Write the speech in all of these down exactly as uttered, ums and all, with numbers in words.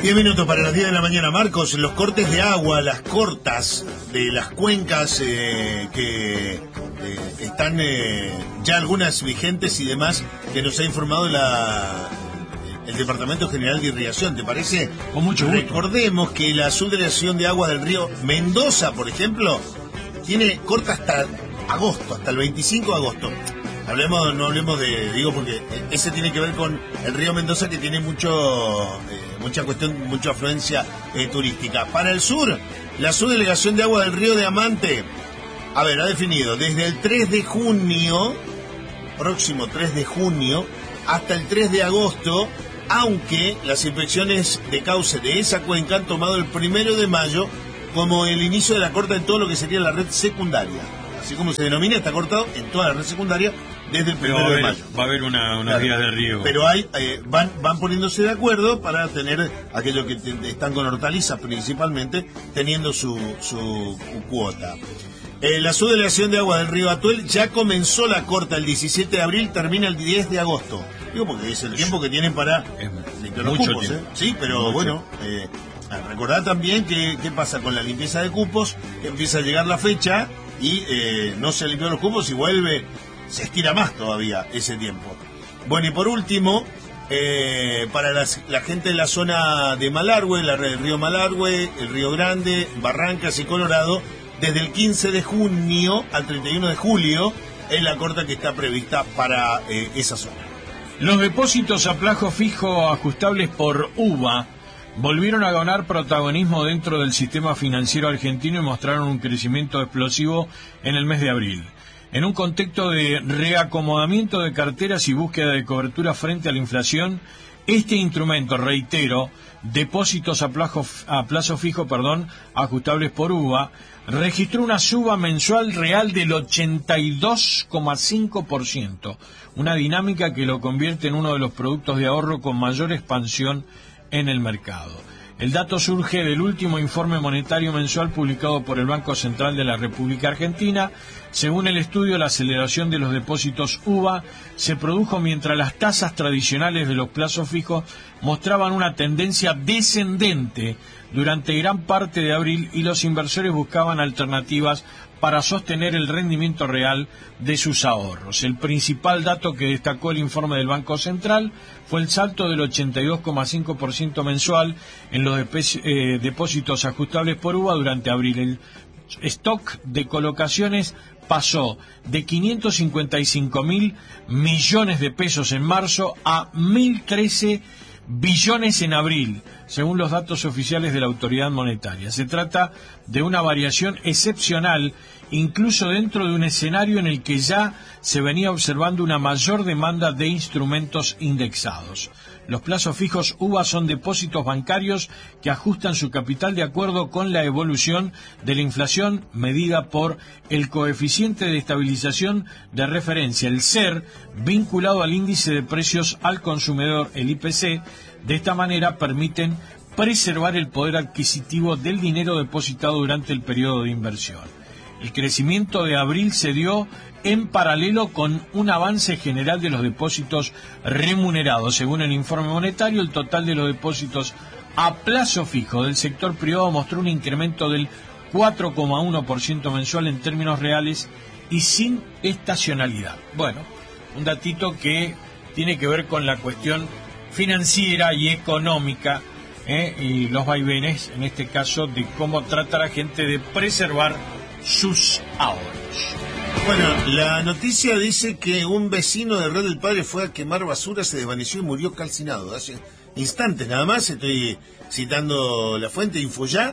Diez minutos para las diez de la mañana, Marcos. Los cortes de agua, las cortas de las cuencas eh, que eh, están eh, ya algunas vigentes y demás, que nos ha informado la el Departamento General de Irrigación, ¿te parece? Con mucho gusto. Recordemos que la subdelegación de agua del río Mendoza, por ejemplo, tiene corta hasta agosto, hasta el veinticinco de agosto. Hablemos, no hablemos de, digo, porque ese tiene que ver con el río Mendoza, que tiene mucho, eh, mucha cuestión, mucha afluencia eh, turística. Para el sur, la subdelegación de agua del río de Amante, a ver, ha definido desde el tres de junio, próximo tres de junio, hasta el tres de agosto, aunque las inspecciones de cauce de esa cuenca han tomado el primero de mayo como el inicio de la corta en todo lo que sería la red secundaria. Así como se denomina, está cortado en toda la red secundaria desde el primero de mayo. Va a haber una, unas claro, días de riego. Pero hay eh, van van poniéndose de acuerdo para tener aquellos que te, están con hortalizas principalmente, teniendo su, su cuota. Eh, la subdelegación de agua del río Atuel ya comenzó la corta el diecisiete de abril, termina el diez de agosto. Digo, porque es el tiempo que tienen para limpiar los cupos, ¿eh? Sí, pero mucho. Bueno... Eh, recordad también que qué pasa con la limpieza de cupos, que empieza a llegar la fecha y eh, no se limpió los cupos y vuelve, se estira más todavía ese tiempo. Bueno, y por último, eh, para las, la gente de la zona de Malargüe, la red del río Malargüe, el Río Grande, Barrancas y Colorado, desde el quince de junio al treinta y uno de julio es la corta que está prevista para eh, esa zona. Los depósitos a plazo fijo ajustables por U V A volvieron a ganar protagonismo dentro del sistema financiero argentino y mostraron un crecimiento explosivo en el mes de abril. En un contexto de reacomodamiento de carteras y búsqueda de cobertura frente a la inflación, este instrumento, reitero, depósitos a plazo, a plazo fijo, perdón, ajustables por U V A, registró una suba mensual real del ochenta y dos coma cinco por ciento, una dinámica que lo convierte en uno de los productos de ahorro con mayor expansión en el mercado. El dato surge del último informe monetario mensual publicado por el Banco Central de la República Argentina. Según el estudio, la aceleración de los depósitos U V A se produjo mientras las tasas tradicionales de los plazos fijos mostraban una tendencia descendente durante gran parte de abril y los inversores buscaban alternativas para sostener el rendimiento real de sus ahorros. El principal dato que destacó el informe del Banco Central fue el salto del ochenta y dos coma cinco por ciento mensual en los eh, depósitos ajustables por U V A durante abril. El stock de colocaciones pasó de quinientos cincuenta y cinco mil millones de pesos en marzo a mil trece billones en abril, según los datos oficiales de la autoridad monetaria. Se trata de una variación excepcional, incluso dentro de un escenario en el que ya se venía observando una mayor demanda de instrumentos indexados. Los plazos fijos U V A son depósitos bancarios que ajustan su capital de acuerdo con la evolución de la inflación medida por el coeficiente de estabilización de referencia, el C E R, vinculado al índice de precios al consumidor, el I P C. De esta manera permiten preservar el poder adquisitivo del dinero depositado durante el periodo de inversión. El crecimiento de abril se dio en paralelo con un avance general de los depósitos remunerados. Según el informe monetario, el total de los depósitos a plazo fijo del sector privado mostró un incremento del cuatro coma uno por ciento mensual en términos reales y sin estacionalidad. Bueno, un datito que tiene que ver con la cuestión financiera y económica, ¿eh? y los vaivenes, en este caso, de cómo trata la gente de preservar sus ahorros. Bueno, la noticia dice que un vecino de Red del Padre fue a quemar basura, se desvaneció y murió calcinado. Hace instantes nada más, estoy citando la fuente, Infoya.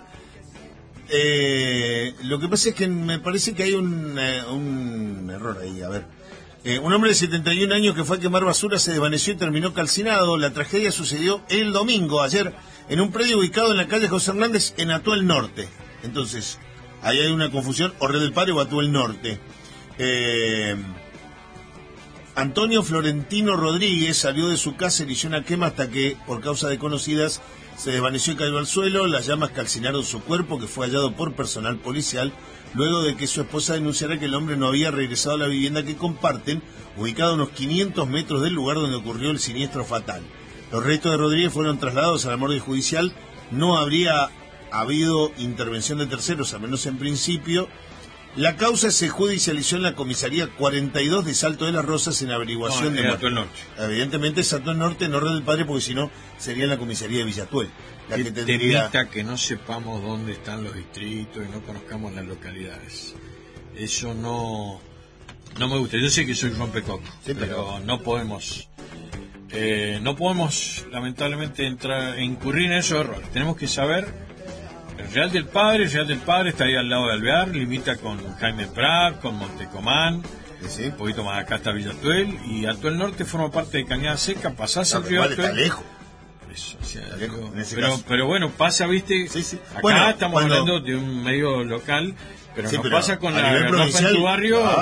Eh, lo que pasa es que me parece que hay un, eh, un error ahí, a ver. Eh, un hombre de setenta y un años que fue a quemar basura se desvaneció y terminó calcinado. La tragedia sucedió el domingo, ayer, en un predio ubicado en la calle José Hernández, en Atuel Norte. Entonces, ahí hay una confusión, o Red del Padre o Atuel Norte. Eh, Antonio Florentino Rodríguez salió de su casa, inició una quema hasta que, por causas desconocidas, se desvaneció y cayó al suelo. Las llamas calcinaron su cuerpo, que fue hallado por personal policial, luego de que su esposa denunciara que el hombre no había regresado a la vivienda que comparten, ubicada a unos quinientos metros del lugar donde ocurrió el siniestro fatal. Los restos de Rodríguez fueron trasladados a la morgue judicial. No habría habido intervención de terceros, al menos en principio. La causa se judicializó en la comisaría cuarenta y dos de Salto de las Rosas en averiguación no, de... Atuel Norte. Evidentemente es Atuel Norte, no Red del Padre, porque si no sería en la comisaría de Villatuel. La que que tendría... temita que no sepamos dónde están los distritos y no conozcamos las localidades. Eso no, no me gusta. Yo sé que soy rompecoco, sí, pero... pero no podemos... Eh, no podemos, lamentablemente, entrar, incurrir en esos errores. Tenemos que saber... El Real del Padre, el Real del Padre está ahí al lado de Alvear, limita con Jaime Prat, con Montecomán, sí, un poquito más acá está Villatuel, y Atuel Norte forma parte de Cañada Seca, pasás al río Atuel. Está lejos. Eso, o sea, está lejos, digo, en ese pero, caso. pero bueno, pasa, viste, sí, sí. acá bueno, estamos cuando... hablando de un medio local, pero sí, nos pero pasa con a la nivel garrafa en tu barrio. Ah,